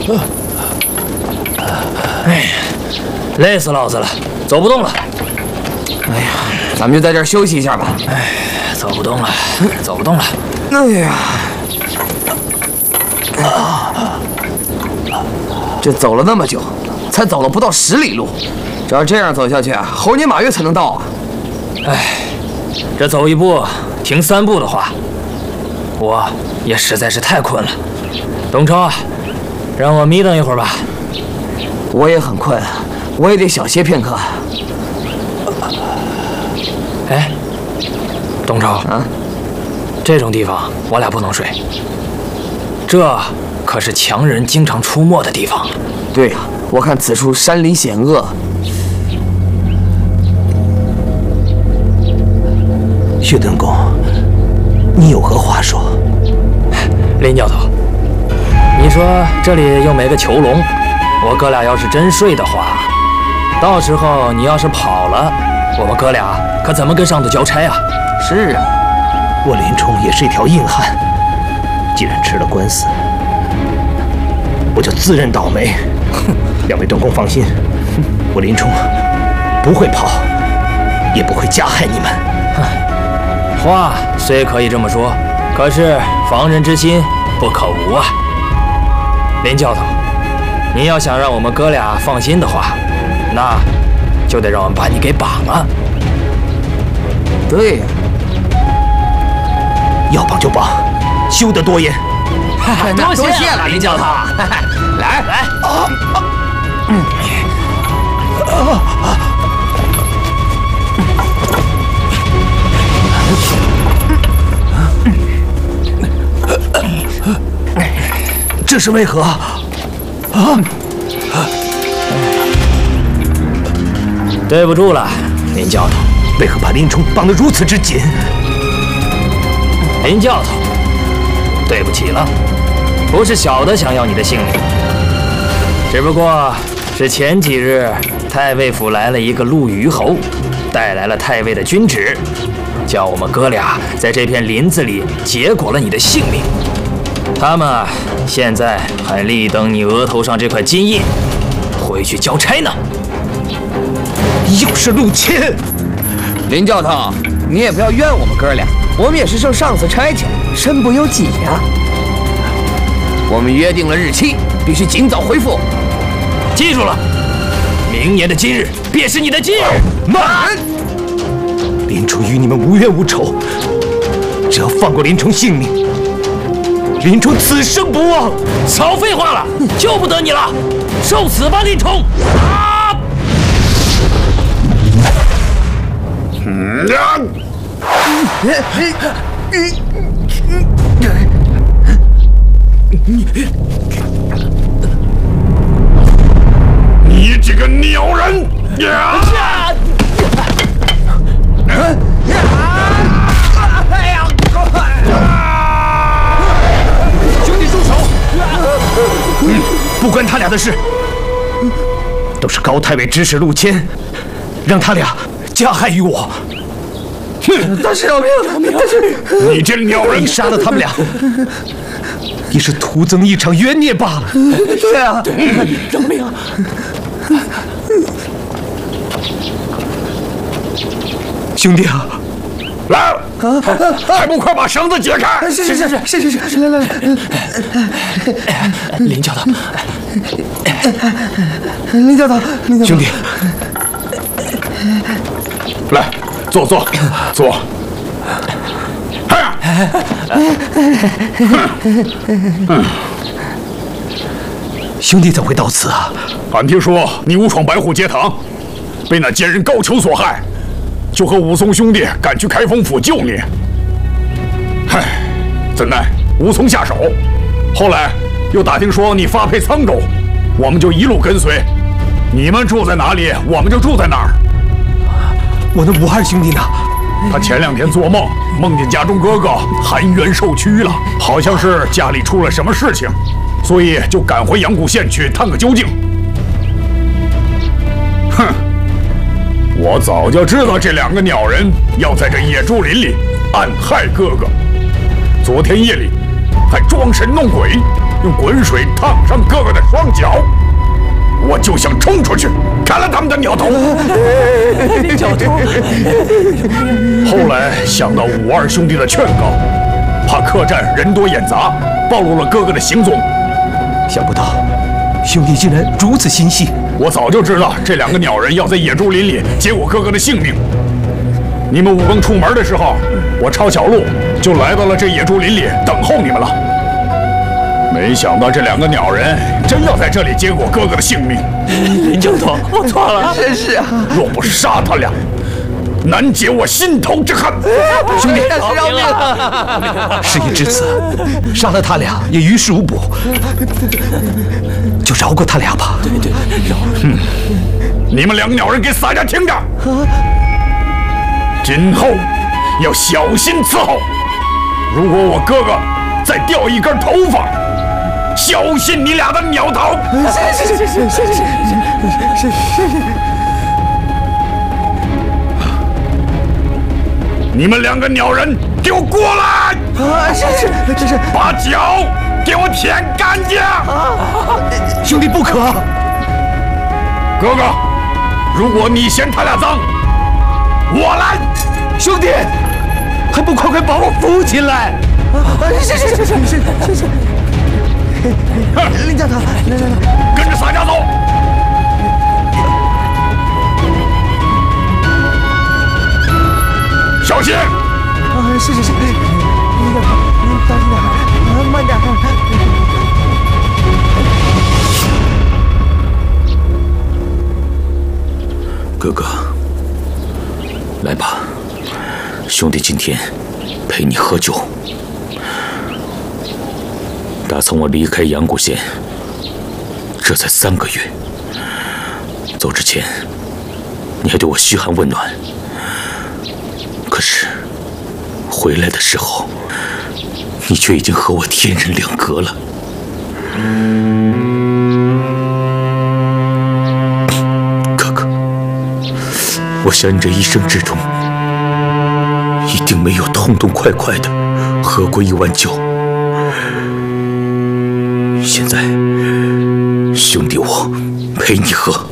哎呀，累死老子了，走不动了。 哎呀，咱们就在这儿休息一下吧。 哎，走不动了，走不动了。 哎呀，这走了那么久，才走了不到10里路。照这样走下去啊，猴年马月才能到啊！ 哎，这走一步停3步的话，我也实在是太困了。东超啊，让我眯瞪一会儿吧。 我也很困，我也得小歇片刻。 哎，东超啊， 这种地方我俩不能睡，这可是强人经常出没的地方。 对呀，我看此处山林险恶。 薛tướng公，你有何话说？ 林教头，你说这里又没个囚笼，我哥俩要是真睡的话，到时候你要是跑了，我们哥俩可怎么跟上头交差啊？ 是啊， 我林冲也是一条硬汉，既然吃了官司，我就自认倒霉。哼，2位tướng公放心，我林冲不会跑，也不会加害你们。 话虽可以这么说，可是防人之心不可无啊。林教头，你要想让我们哥俩放心的话，那就得让我们把你给绑了。 对呀， 要绑就绑，休得多言。 多谢了，林教头。 来来， 这是为何？ 对不住了，林教头。 为何把林冲绑得如此之紧？ 林教头，对不起了，不是小的想要你的性命，只不过是前几日太尉府来了一个陆虞侯，带来了太尉的军旨，叫我们哥俩在这片林子里结果了你的性命。他们现在还立等你额头上这块金印，回去交差呢。 又是陆谦！ 林教头，你也不要怨我们哥俩，我们也是受上司差遣，身不由己呀。我们约定了日期，必须尽早回复。 记住了，明年的今日便是你的忌日。 慢！林冲与你们无冤无仇，只要放过林冲性命，林冲此生不忘。 少废话了，救不得你了，受死吧，林冲！啊！ 你这个鸟人！ 兄弟住手！不关他俩的事，都是高太尉指使陆谦，让他俩加害于我。 大师饶命！大师， 你这鸟人！ 你杀了他们俩，也是徒增一场冤孽罢了。 对啊， 饶命啊！兄弟啊， 来，还不快把绳子解开！ 是，来， 林教头， 林教头， 兄弟， 来，坐。 兄弟怎会到此啊？ 俺听说你误闯白虎节堂，被那奸人高俅所害，就和武松兄弟赶去开封府救你。唉，怎奈无从下手。后来又打听说你发配沧州，我们就一路跟随。你们住在哪里，我们就住在哪儿。 我那武二兄弟呢？ 他前2天做梦，梦见家中哥哥含冤受屈了，好像是家里出了什么事情，所以就赶回阳谷县去探个究竟。哼，我早就知道这2个鸟人要在这野猪林里暗害哥哥，昨天夜里还装神弄鬼， 用滚水烫伤哥哥的双脚，我就想冲出去砍了他们的鸟头。 教头， 后来想到武二兄弟的劝告，怕客栈人多眼杂，暴露了哥哥的行踪。 想不到兄弟竟然如此心细。 我早就知道这2个鸟人要在野猪林里结我哥哥的性命。你们5更出门的时候，我抄小路就来到了这野猪林里等候你们了。没想到这2个鸟人真要在这里结我哥哥的性命。 林教头，我错了。是啊， 若不杀他俩，难解我心头之恨。 兄弟，饶命！事已至此，杀了他俩也于事无补，就饶过他俩吧。对，饶。 你们2个鸟人给洒家听着，今后要小心伺候。如果我哥哥再掉一根头发，小心你俩的鸟头！是。你们2个鸟人，给我过来！ 是， 把脚给我舔干净！ 兄弟不可！ 哥哥，如果你嫌他俩脏，我来！ 兄弟，还不快把我扶起来！是。林教头，来， 跟着洒家走。小心！ 是，林教头，您当心点，慢点。 哥哥，来吧，兄弟今天陪你喝酒。打从我离开阳谷县，这才3个月。走之前，你还对我嘘寒问暖，可是回来的时候，你却已经和我天人两隔了。哥哥，我想你这一生之中，一定没有痛痛快快的喝过一碗酒。现在，兄弟我陪你喝。